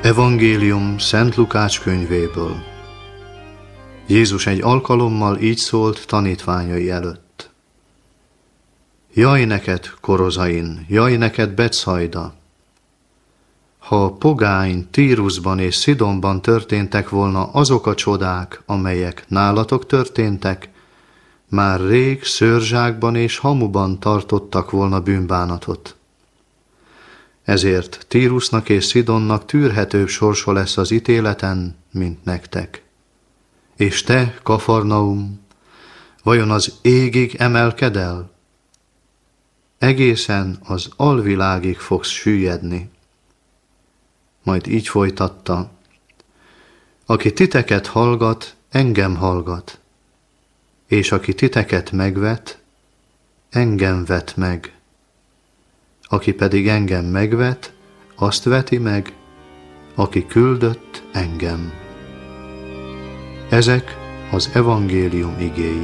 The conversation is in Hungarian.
Evangélium Szent Lukács könyvéből. Jézus egy alkalommal így szólt tanítványai előtt. Jaj neked, Korozain, jaj neked, Betszajda! Ha pogány Tírusban és Szidonban történtek volna azok a csodák, amelyek nálatok történtek, már rég szőrzsákban és hamuban tartottak volna bűnbánatot. Ezért Tírusnak és Szidonnak tűrhetőbb sorsa lesz az ítéleten, mint nektek. És te, Kafarnaum, vajon az égig emelked el? Egészen az alvilágig fogsz süllyedni. Majd így folytatta: aki titeket hallgat, engem hallgat, és aki titeket megvet, engem vet meg. Aki pedig engem megvet, azt veti meg, aki küldött engem. Ezek az evangélium igéi.